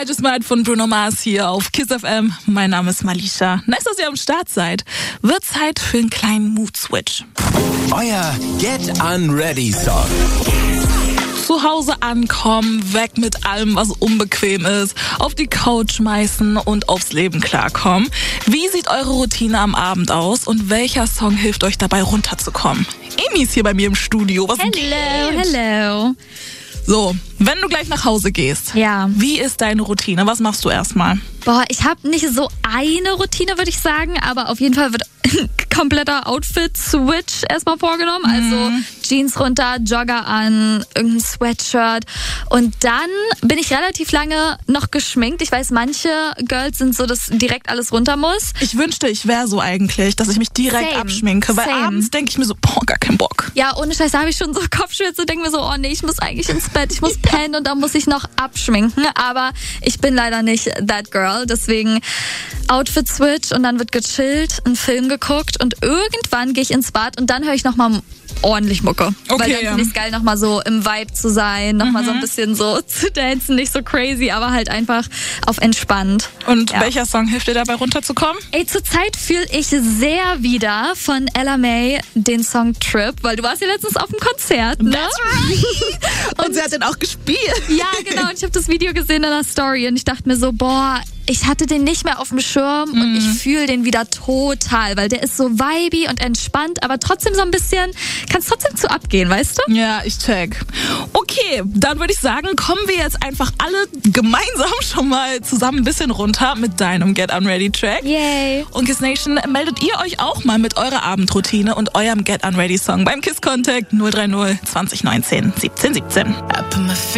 I Just Might von Bruno Mars hier auf Kiss FM. Mein Name ist Malisha. Nice, dass ihr am Start seid. Wird Zeit für einen kleinen Mood-Switch. Euer Get Unready Song. Zu Hause ankommen, weg mit allem, was unbequem ist, auf die Couch schmeißen und aufs Leben klarkommen. Wie sieht eure Routine am Abend aus und welcher Song hilft euch dabei runterzukommen? Emi ist hier bei mir im Studio. Was geht? Hello. So, wenn du gleich nach Hause gehst, Ja. wie ist deine Routine? Was machst du erstmal? Boah, ich habe nicht so eine Routine, würde ich sagen, aber auf jeden Fall wird ein kompletter Outfit-Switch erstmal vorgenommen. Also Jeans runter, Jogger an, irgendein Sweatshirt. Und dann bin ich relativ lange noch geschminkt. Ich weiß, manche Girls sind so, dass direkt alles runter muss. Ich wünschte, ich wäre so eigentlich, dass ich mich direkt Same. abschminke, weil Same. abends denke ich mir so, boah, gar keinen Bock. Ja, ohne Scheiß, da habe ich schon so Kopfschmerzen und denke mir so, oh nee, ich muss eigentlich ins Bett, ich muss pennen und dann muss ich noch abschminken. Aber ich bin leider nicht that girl, deswegen Outfit-Switch und dann wird gechillt, einen Film geguckt und irgendwann gehe ich ins Bad und dann höre ich nochmal ordentlich Mucke. Okay, Weil dann finde ich es geil, nochmal so im Vibe zu sein, nochmal so ein bisschen so zu dancen, nicht so crazy, aber halt einfach auf entspannt. Und Ja. welcher Song hilft dir dabei runterzukommen? Ey, zurzeit fühle ich sehr wieder von Ella May den Song Trip, weil du warst ja letztens auf dem Konzert, ne? Und sie hat den auch gespielt. Ja, genau. Und ich habe das Video gesehen in der Story und ich dachte mir so, boah, ich hatte den nicht mehr auf dem Schirm und ich fühle den wieder total, weil der ist so vibey und entspannt, aber trotzdem so ein bisschen, kannst trotzdem zu abgehen, weißt du? Ja, ich check. Okay, dann würde ich sagen, kommen wir jetzt einfach alle gemeinsam schon mal zusammen ein bisschen runter mit deinem Get Unready Track. Yay. Und Kiss Nation, meldet ihr euch auch mal mit eurer Abendroutine und eurem Get Unready Song beim Kiss Contact 030 2019 1717.